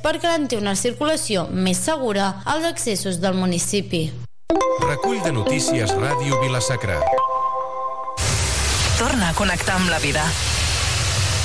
per garantir una circulació més segura als accessos del municipi. Recull de notícies Ràdio Vila-sacra. Torna a connectar amb la vida.